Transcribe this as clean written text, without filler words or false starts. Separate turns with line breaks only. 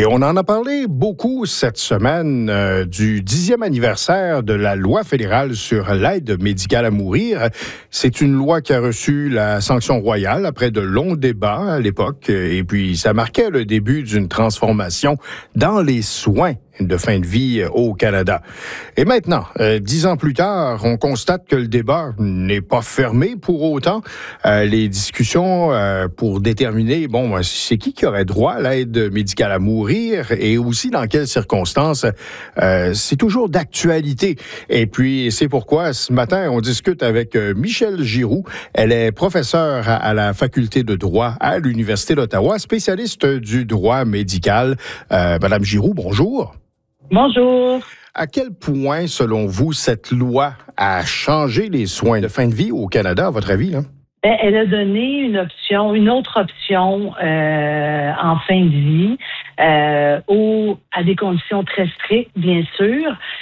Et on en a parlé beaucoup cette semaine du 10e anniversaire de la loi fédérale sur l'aide médicale à mourir. C'est une loi qui a reçu la sanction royale après de longs débats à l'époque. Et puis, ça marquait le début d'une transformation dans les soins de fin de vie au Canada. Et maintenant, 10 ans plus tard, on constate que le débat n'est pas fermé pour autant. Les discussions pour déterminer, c'est qui aurait droit à l'aide médicale à mourir et aussi dans quelles circonstances, c'est toujours d'actualité. Et puis, c'est pourquoi ce matin, on discute avec Michèle Giroux. Elle est professeure à la faculté de droit à l'Université d'Ottawa, spécialiste du droit médical. Madame Giroux, bonjour.
Bonjour.
À quel point, selon vous, cette loi a changé les soins de fin de vie au Canada, à votre avis, là?
Elle a donné une autre option en fin de vie, à des conditions très strictes, bien sûr.